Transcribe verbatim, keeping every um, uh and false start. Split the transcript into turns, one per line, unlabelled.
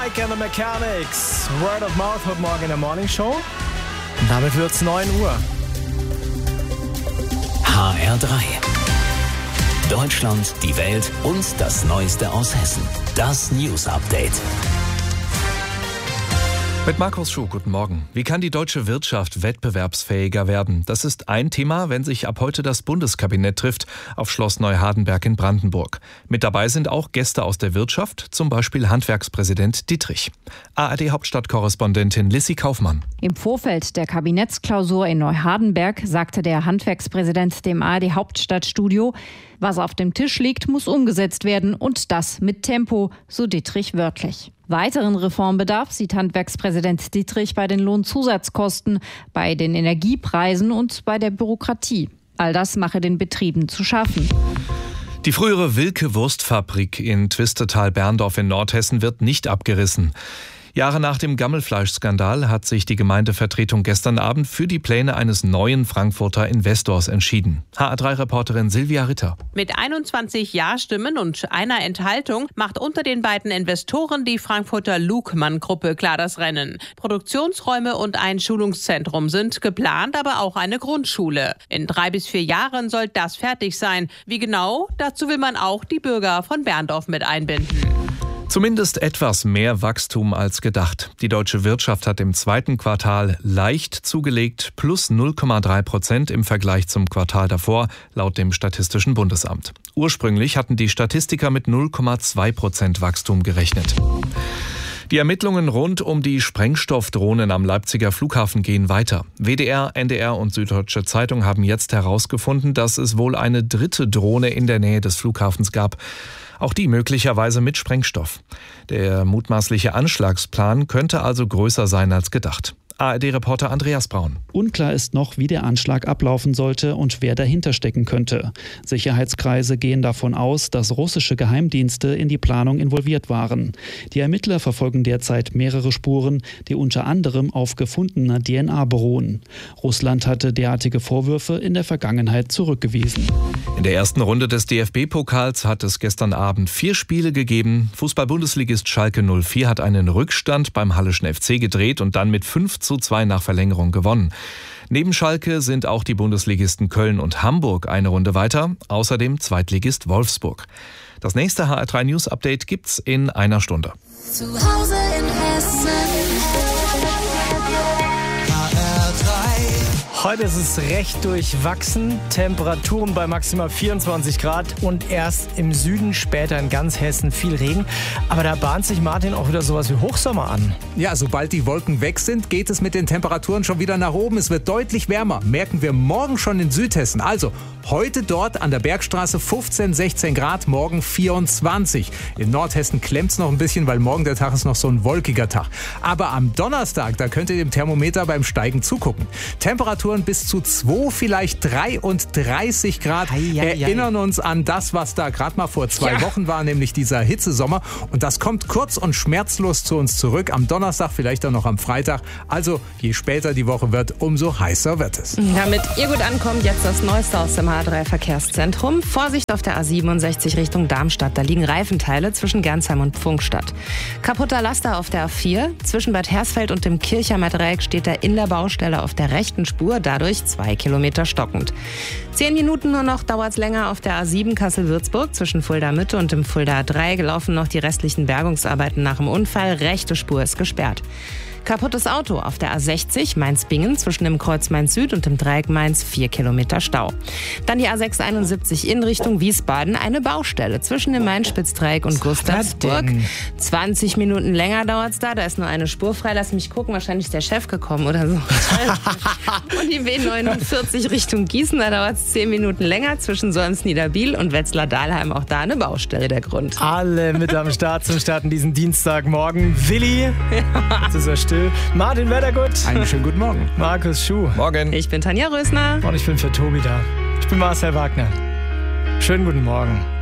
Mike and the Mechanics. Word of Mouth heute Morgen in der Morning Show. Und damit wird's neun Uhr.
H R drei. Deutschland, die Welt und das Neueste aus Hessen. Das News Update.
Mit Markus Schuh, guten Morgen. Wie kann die deutsche Wirtschaft wettbewerbsfähiger werden? Das ist ein Thema, wenn sich ab heute das Bundeskabinett trifft auf Schloss Neuhardenberg in Brandenburg. Mit dabei sind auch Gäste aus der Wirtschaft, zum Beispiel Handwerkspräsident Dietrich. A R D-Hauptstadtkorrespondentin Lissy Kaufmann.
Im Vorfeld der Kabinettsklausur in Neuhardenberg sagte der Handwerkspräsident dem A R D-Hauptstadtstudio, was auf dem Tisch liegt, muss umgesetzt werden und das mit Tempo, so Dietrich wörtlich. Weiteren Reformbedarf sieht Handwerkspräsident Dietrich bei den Lohnzusatzkosten, bei den Energiepreisen und bei der Bürokratie. All das mache den Betrieben zu schaffen.
Die frühere Wilke-Wurstfabrik in Twistetal-Berndorf in Nordhessen wird nicht abgerissen. Jahre nach dem Gammelfleischskandal hat sich die Gemeindevertretung gestern Abend für die Pläne eines neuen Frankfurter Investors entschieden. H R drei-Reporterin Silvia Ritter.
Mit einundzwanzig Ja-Stimmen und einer Enthaltung macht unter den beiden Investoren die Frankfurter Lugmann-Gruppe klar das Rennen. Produktionsräume und ein Schulungszentrum sind geplant, aber auch eine Grundschule. In drei bis vier Jahren soll das fertig sein. Wie genau? Dazu will man auch die Bürger von Berndorf mit einbinden.
Zumindest etwas mehr Wachstum als gedacht. Die deutsche Wirtschaft hat im zweiten Quartal leicht zugelegt, plus null Komma drei Prozent im Vergleich zum Quartal davor, laut dem Statistischen Bundesamt. Ursprünglich hatten die Statistiker mit null Komma zwei Prozent Wachstum gerechnet. Die Ermittlungen rund um die Sprengstoffdrohnen am Leipziger Flughafen gehen weiter. W D R, N D R und Süddeutsche Zeitung haben jetzt herausgefunden, dass es wohl eine dritte Drohne in der Nähe des Flughafens gab. Auch die möglicherweise mit Sprengstoff. Der mutmaßliche Anschlagsplan könnte also größer sein als gedacht. A R D-Reporter Andreas Braun.
Unklar ist noch, wie der Anschlag ablaufen sollte und wer dahinter stecken könnte. Sicherheitskreise gehen davon aus, dass russische Geheimdienste in die Planung involviert waren. Die Ermittler verfolgen derzeit mehrere Spuren, die unter anderem auf gefundener D N A beruhen. Russland hatte derartige Vorwürfe in der Vergangenheit zurückgewiesen.
In der ersten Runde des D F B-Pokals hat es gestern Abend vier Spiele gegeben. Fußball-Bundesligist Schalke null vier hat einen Rückstand beim Halleschen F C gedreht und dann mit fünf zu zwei nach Verlängerung gewonnen. Neben Schalke sind auch die Bundesligisten Köln und Hamburg eine Runde weiter, außerdem Zweitligist Wolfsburg. Das nächste H R drei News Update gibt's in einer Stunde.
Zu Hause in Hessen.
Heute ist es recht durchwachsen. Temperaturen bei maximal vierundzwanzig Grad und erst im Süden, später in ganz Hessen viel Regen. Aber da bahnt sich, Martin, auch wieder sowas wie Hochsommer an.
Ja, sobald die Wolken weg sind, geht es mit den Temperaturen schon wieder nach oben. Es wird deutlich wärmer. Merken wir morgen schon in Südhessen. Also heute dort an der Bergstraße fünfzehn, sechzehn Grad, morgen vierundzwanzig. In Nordhessen klemmt es noch ein bisschen, weil morgen der Tag ist noch so ein wolkiger Tag. Aber am Donnerstag, da könnt ihr dem Thermometer beim Steigen zugucken. Temperaturen bis zu zwei, vielleicht dreiunddreißig Grad. Ei, ei, Erinnern ei. uns an das, was da gerade mal vor zwei ja. Wochen war, nämlich dieser Hitzesommer. Und das kommt kurz und schmerzlos zu uns zurück. Am Donnerstag, vielleicht auch noch am Freitag. Also je später die Woche wird, umso heißer wird es.
Damit ihr gut ankommt, jetzt das Neueste aus dem H R drei Verkehrszentrum. Vorsicht auf der A siebenundsechzig Richtung Darmstadt. Da liegen Reifenteile zwischen Gernsheim und Pfungstadt. Kaputter Laster auf der A vier. Zwischen Bad Hersfeld und dem Kirchheimer Dreieck steht er in der Baustelle auf der rechten Spur. Dadurch zwei Kilometer stockend. Zehn Minuten nur noch dauert es länger auf der A sieben Kassel-Würzburg. Zwischen Fulda Mitte und dem Fulda Dreieck laufen noch die restlichen Bergungsarbeiten nach dem Unfall. Rechte Spur ist gesperrt. Kaputtes Auto auf der A sechzig Mainz-Bingen zwischen dem Kreuz Mainz-Süd und dem Dreieck Mainz vier Kilometer Stau. Dann die A sechshunderteinundsiebzig in Richtung Wiesbaden, eine Baustelle zwischen dem Main-Spitz-Dreieck und Gustavsburg. zwanzig Minuten länger dauert es da, da ist nur eine Spur frei. Lass mich gucken, wahrscheinlich ist der Chef gekommen oder so. Und die B neunundvierzig Richtung Gießen, da dauert es zehn Minuten länger zwischen Solms-Niederbiel und Wetzlar-Dahlheim. Auch da eine Baustelle, der Grund.
Alle mit am Start zum Starten diesen Dienstagmorgen. Willi, ja. Jetzt ist er still. Martin Wettergut.
Einen schönen guten Morgen.
Markus Schuh.
Morgen.
Ich bin Tanja Rösner.
Und ich bin für Tobi da. Ich bin Marcel Wagner. Schönen guten Morgen.